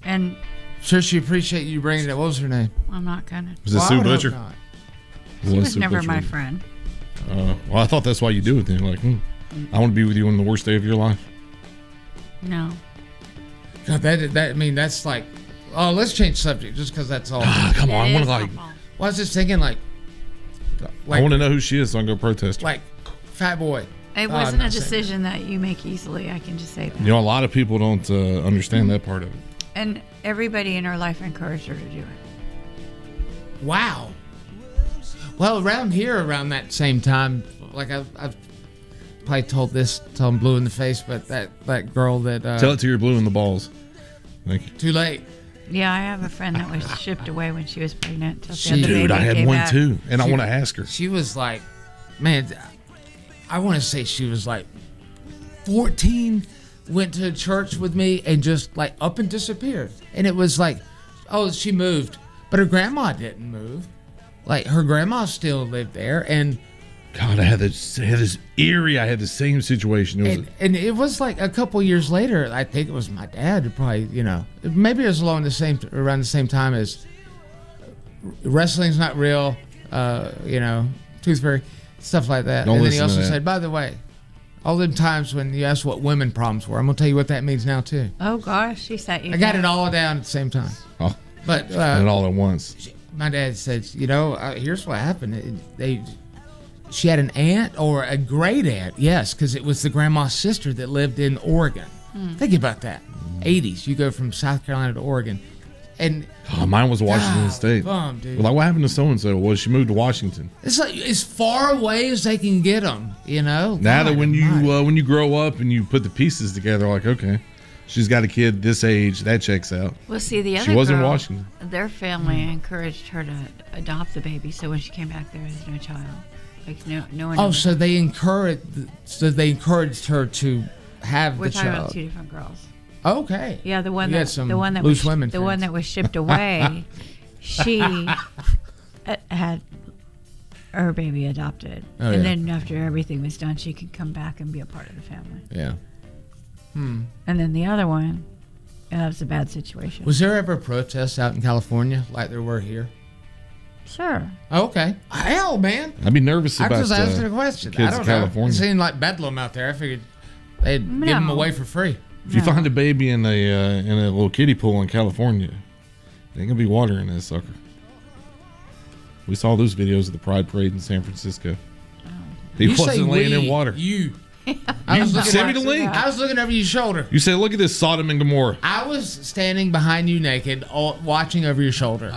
And sure, she appreciate you bringing it. What was her name? I'm not gonna. Was it Sue Butcher? She was never my friend. Well, I thought that's why you do it then. Like, I want to be with you on the worst day of your life. No. God, that I mean, that's like, oh, let's change subject just because that's all. Come on, I want to like. Well, I was just thinking like I want to know who she is, so I can go protest her. Like, fat boy. It wasn't a decision that you make easily. I can just say that. You know, a lot of people don't understand that part of it. And everybody in her life encouraged her to do it. Wow. Well, around here, around that same time, like I've probably told this till I'm blue in the face, but that girl that tell it to your blue in the balls. Thank you. Too late. Yeah, I have a friend that was shipped away when she was pregnant. Dude, I had one too, and I want to ask her. She was like, man, I want to say she was like 14, went to church with me and just like up and disappeared. And it was like, oh, she moved, but her grandma didn't move. Like her grandma still lived there, and God, I had this eerie. I had the same situation. And it was like a couple years later. I think it was my dad who probably, maybe it was around the same time as wrestling's not real, Tooth Fairy, stuff like that. Don't and then he listen to also that. said, by the way, all them times when you asked what women problems were, I'm gonna tell you what that means now too. Oh gosh, she sat you. I got it all down at the same time. Oh, but and all at once. My dad said, here's what happened. She had an aunt or a great aunt, yes, because it was the grandma's sister that lived in Oregon. Think about that. 80s, you go from South Carolina to Oregon. And mine was Washington State. Bum, dude. Well, like, what happened to so-and-so? Well, she moved to Washington. It's like as far away as they can get them, Now God that when you grow up and you put the pieces together, like, okay, she's got a kid this age, that checks out. Well, see, the other she was in girl, Washington. Their family encouraged her to adopt the baby, so when she came back, there was no child. Like no one. Oh, so they encouraged her to have We're the talking child. about two different girls. Okay. Yeah, the one You had that some the one that loose was women the one friends. that was shipped away. She had her baby adopted, Oh, and yeah. then after everything was done, she could come back and be a part of the family. Yeah. And then the other one, that was a bad situation. Was there ever protests out in California like there were here? Sure. Oh, okay. Hell, man. I'd be nervous I'm about just asking a question. kids I don't in know. California. It seemed like bedlam out there. I figured they'd give them away for free. If you find a baby in a little kiddie pool in California, there ain't gonna be water in that sucker. We saw those videos of the Pride Parade in San Francisco. He You say wasn't laying in we, water. You. Send me the link. I was looking over your shoulder. You say, look at this Sodom and Gomorrah. I was standing behind you naked, watching over your shoulder.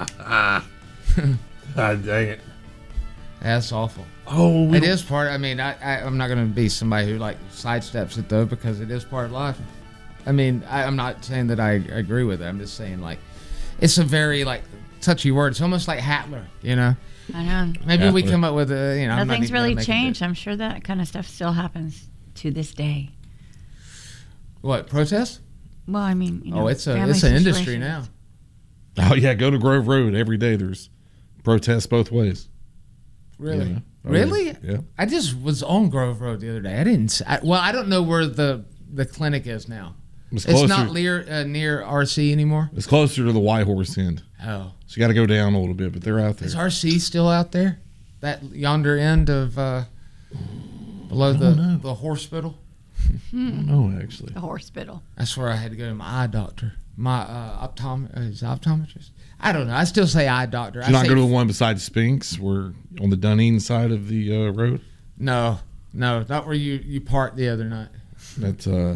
God dang it. That's awful. Oh, It is part. I mean, I'm not going to be somebody who like sidesteps it though, because it is part of life. I mean, I'm not saying that I agree with it. I'm just saying like, it's a very like touchy word. It's almost like Hatler, I know. Maybe we come up with a, I'm not Nothing's even gonna really make changed. I'm sure that kind of stuff still happens to this day. What, protest? Well, I mean, It's family an industry situations. now. Oh yeah, go to Grove Road every day. There's protests both ways. Really? Yeah. Oh, Really? Yeah. I just was on Grove Road the other day. I didn't. I don't know where the clinic is now. It's It's closer. not near RC anymore. It's closer to the White Horse end. Oh, So you got to go down a little bit, but they're out there. is RC still out there? That yonder end of below the hospital. I don't know, actually. The hospital. That's where I had to go to my eye doctor. My optometrist. I don't know. I still say eye doctor. Did you not go to the one beside Spinks? We're on the Dunedin side of the road. No, not where you parked the other night. That's for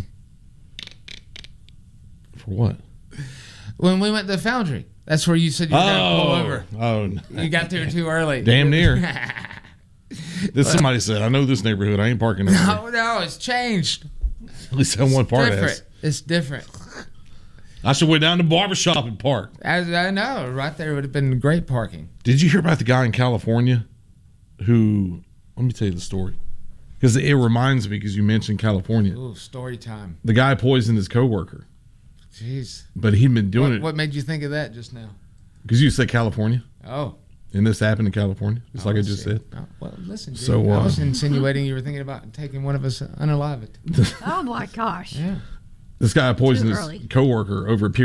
what? When we went to the Foundry. That's where you said you were going to pull over. Oh, no. You got there too early. Damn near. Somebody said, I know this neighborhood. I ain't parking over there. No, it's changed. At least that one part Different. has. It's different. I should went down to barbershop and park. I know. Right there would have been great parking. Did you hear about the guy in California who, let me tell you the story. Because it reminds me, because you mentioned California. Ooh, story time. The guy poisoned his coworker. Jeez. But he'd been doing it. What made you think of that just now? Because you said California. Oh. And this happened in California, just like I just said. Oh, well, listen, dude, So, I was insinuating you were thinking about taking one of us unalived. Oh my gosh. Yeah. This guy poisoned Too his early. coworker over a period